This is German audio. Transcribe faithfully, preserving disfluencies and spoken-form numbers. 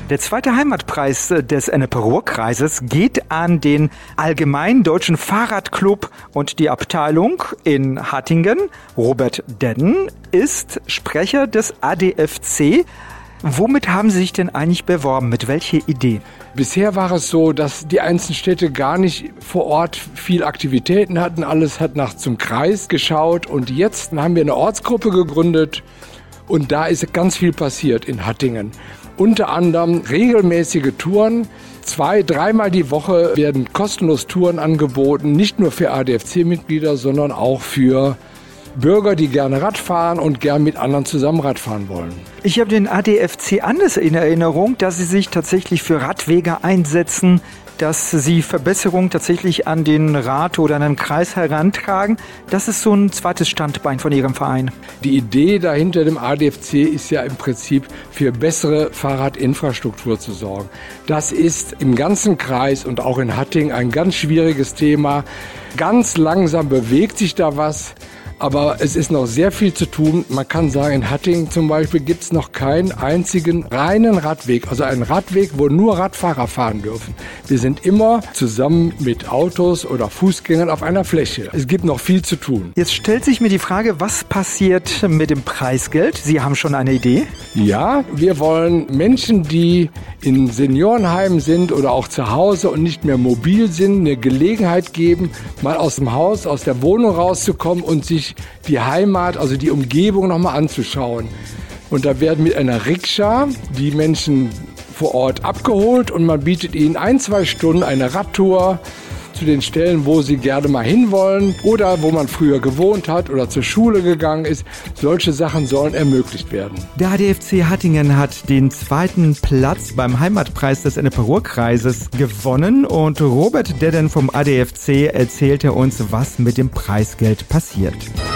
Der zweite Heimatpreis des Ennepe-Ruhr-Kreises geht an den Allgemeinen Deutschen Fahrradclub und die Abteilung in Hattingen. Robert Dedden ist Sprecher des A D F C. Womit haben Sie sich denn eigentlich beworben? Mit welcher Idee? Bisher war es so, dass die einzelnen Städte gar nicht vor Ort viel Aktivitäten hatten. Alles hat nach zum Kreis geschaut. Und jetzt haben wir eine Ortsgruppe gegründet. Und da ist ganz viel passiert in Hattingen. Unter anderem regelmäßige Touren. Zwei, dreimal die Woche werden kostenlos Touren angeboten. Nicht nur für A D F C-Mitglieder, sondern auch für Bürger, die gerne Rad fahren und gern mit anderen zusammen Rad fahren wollen. Ich habe den A D F C anders in Erinnerung, dass sie sich tatsächlich für Radwege einsetzen, dass sie Verbesserungen tatsächlich an den Rat oder an den Kreis herantragen. Das ist so ein zweites Standbein von Ihrem Verein. Die Idee dahinter dem A D F C ist ja im Prinzip für bessere Fahrradinfrastruktur zu sorgen. Das ist im ganzen Kreis und auch in Hattingen ein ganz schwieriges Thema. Ganz langsam bewegt sich da was. Aber es ist noch sehr viel zu tun. Man kann sagen, in Hattingen zum Beispiel gibt es noch keinen einzigen reinen Radweg. Also einen Radweg, wo nur Radfahrer fahren dürfen. Wir sind immer zusammen mit Autos oder Fußgängern auf einer Fläche. Es gibt noch viel zu tun. Jetzt stellt sich mir die Frage, was passiert mit dem Preisgeld? Sie haben schon eine Idee? Ja, wir wollen Menschen, die in Seniorenheimen sind oder auch zu Hause und nicht mehr mobil sind, eine Gelegenheit geben, mal aus dem Haus, aus der Wohnung rauszukommen und sich die Heimat, also die Umgebung nochmal anzuschauen. Und da werden mit einer Rikscha die Menschen vor Ort abgeholt und man bietet ihnen ein, zwei Stunden eine Radtour zu den Stellen, wo sie gerne mal hinwollen oder wo man früher gewohnt hat oder zur Schule gegangen ist. Solche Sachen sollen ermöglicht werden. Der A D F C Hattingen hat den zweiten Platz beim Heimatpreis des Ennepe-Ruhr-Kreises gewonnen und Robert Dedden vom A D F C erzählte uns, was mit dem Preisgeld passiert.